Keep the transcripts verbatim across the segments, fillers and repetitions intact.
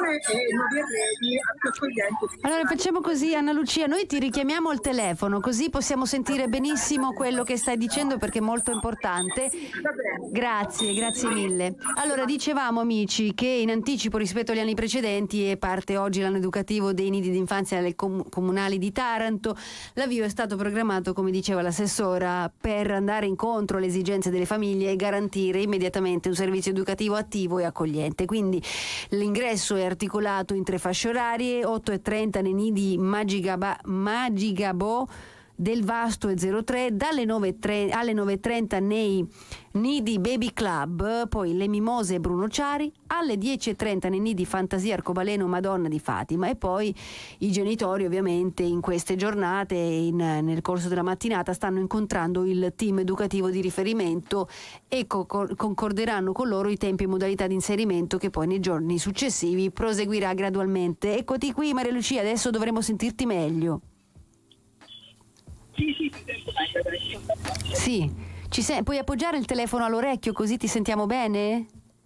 e nuovi arredi anche accoglienti. Allora facciamo così, Anna Lucia, noi ti richiamiamo al telefono così possiamo sentire benissimo quello che stai dicendo perché è molto importante. Va bene. Grazie, grazie mille. Allora dicevamo amici che in anticipo rispetto agli anni precedenti e parte oggi l'anno educativo dei nidi d'infanzia nelle com- comunali di Taranto. L'avvio è stato programmato, come diceva l'assessora, per andare incontro alle esigenze delle famiglie e garantire immediatamente un servizio educativo attivo e accogliente. Quindi l'ingresso è articolato in tre fasce orarie, otto e trenta nei nidi Magigaba, Magigabo del Vasto e zero tre, dalle nove e tre alle nove e trenta nei nidi Baby Club, poi le Mimose e Bruno Ciari, alle dieci e trenta nei nidi Fantasia Arcobaleno Madonna di Fatima e poi i genitori ovviamente in queste giornate in, nel corso della mattinata stanno incontrando il team educativo di riferimento e co- concorderanno con loro i tempi e modalità di inserimento che poi nei giorni successivi proseguirà gradualmente. Eccoti qui Maria Lucia, adesso dovremo sentirti meglio. Sì, sì, ti sento meglio. Sì, ci sei, puoi appoggiare il telefono all'orecchio così ti sentiamo bene?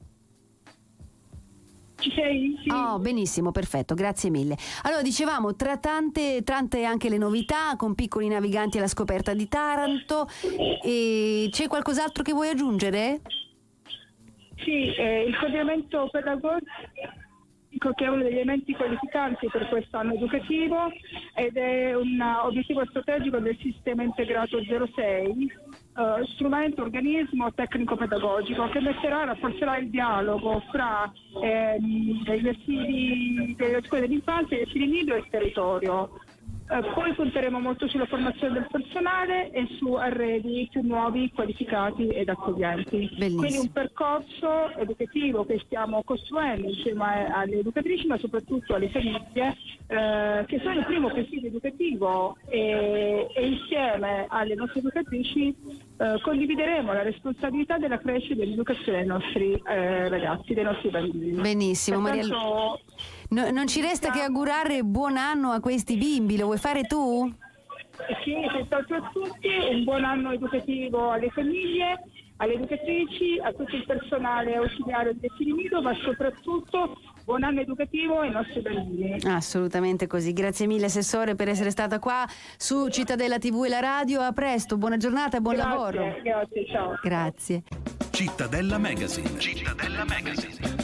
Ci sei? Sì. Oh, benissimo, perfetto, grazie mille. Allora, dicevamo, tra tante, tante anche le novità, con piccoli naviganti alla scoperta di Taranto, e c'è qualcos'altro che vuoi aggiungere? Sì, eh, il coordinamento pedagogico che è uno degli elementi qualificanti per quest'anno educativo ed è un obiettivo strategico del sistema integrato zero sei, eh, strumento, organismo tecnico-pedagogico che metterà, rafforzerà il dialogo fra ehm, gli asili delle scuole dell'infanzia, gli asili nido e il territorio. Eh, poi punteremo molto sulla formazione del personale e su arredi più nuovi, qualificati ed accoglienti. Bellissimo. Quindi un percorso educativo che stiamo costruendo insieme alle educatrici ma soprattutto alle famiglie eh, che sono il primo presidio educativo e, e insieme alle nostre educatrici eh, condivideremo la responsabilità della crescita e dell'educazione dei nostri eh, ragazzi, dei nostri bambini. Benissimo, Maria Lu- no, non ci resta che augurare buon anno a questi bimbi, lo vuoi fare tu? Sì, senz'altro a tutti, un buon anno educativo alle famiglie, alle educatrici, a tutto il personale ausiliario del asili nido, ma soprattutto buon anno educativo ai nostri bambini. Assolutamente così, grazie mille Assessore per essere stata qua su Cittadella tivù e la radio, a presto, buona giornata e buon Grazie, lavoro. Grazie, ciao. Grazie. Cittadella Magazine. Cittadella Magazine.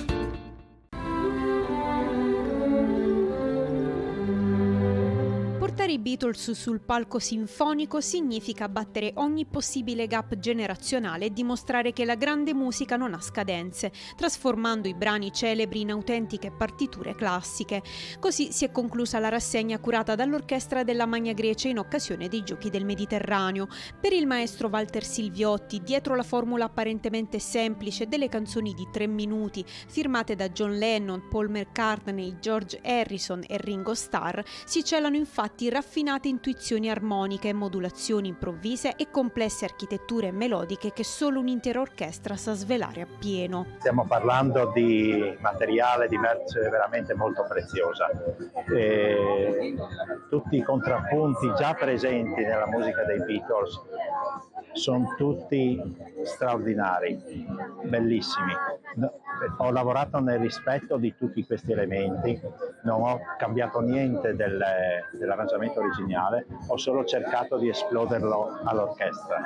Portare i Beatles sul palco sinfonico significa battere ogni possibile gap generazionale e dimostrare che la grande musica non ha scadenze, trasformando i brani celebri in autentiche partiture classiche. Così si è conclusa la rassegna curata dall'Orchestra della Magna Grecia in occasione dei Giochi del Mediterraneo. Per il maestro Walter Silviotti, dietro la formula apparentemente semplice delle canzoni di tre minuti, firmate da John Lennon, Paul McCartney, George Harrison e Ringo Starr, si celano infatti raffinate intuizioni armoniche, modulazioni improvvise e complesse architetture melodiche che solo un'intera orchestra sa svelare appieno. Stiamo parlando di materiale, di merce veramente molto preziosa. E tutti i contrappunti già presenti nella musica dei Beatles sono tutti straordinari, bellissimi. Ho lavorato nel rispetto di tutti questi elementi, non ho cambiato niente del, dell'arrangiamento originale, ho solo cercato di esploderlo all'orchestra.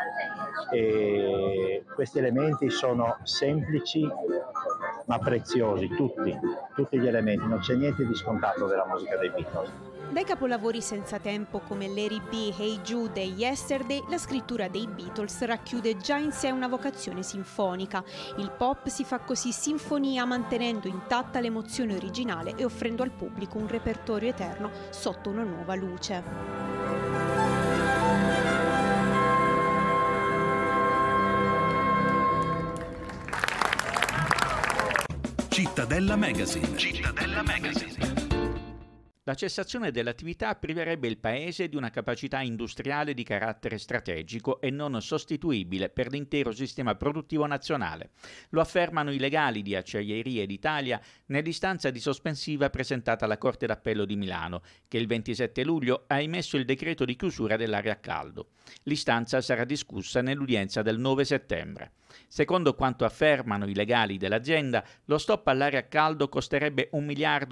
E questi elementi sono semplici ma preziosi, tutti, tutti gli elementi, non c'è niente di scontato della musica dei Beatles. Dai capolavori senza tempo come Larry B, Hey Jude e Yesterday, la scrittura dei Beatles racchiude già in sé una vocazione sinfonica. Il pop si fa così sinfonia mantenendo intatta l'emozione originale e offrendo al pubblico un repertorio eterno sotto una nuova luce. Cittadella Magazine. Cittadella Magazine. La cessazione dell'attività priverebbe il Paese di una capacità industriale di carattere strategico e non sostituibile per l'intero sistema produttivo nazionale. Lo affermano i legali di Acciaierie d'Italia nell'istanza di sospensiva presentata alla Corte d'Appello di Milano, che il ventisette luglio ha emesso il decreto di chiusura dell'area a caldo. L'istanza sarà discussa nell'udienza del nove settembre. Secondo quanto affermano i legali dell'azienda, lo stop all'area a caldo costerebbe un miliardo